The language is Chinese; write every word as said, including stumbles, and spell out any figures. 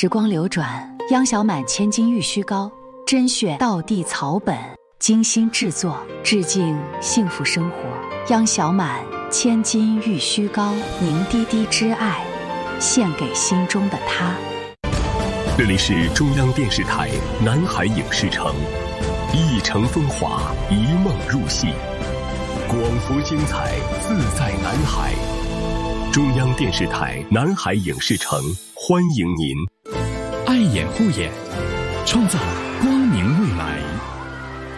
时光流转，央小满千金玉虚高，甄选道地草本，精心制作，致敬幸福生活。央小满千金玉虚高，凝滴滴之爱，献给心中的他。 这里是中央电视台南海影视城，一城风华，一梦入戏，广福精彩，自在南海。中央电视台南海影视城欢迎您。 爱眼护眼，创造光明未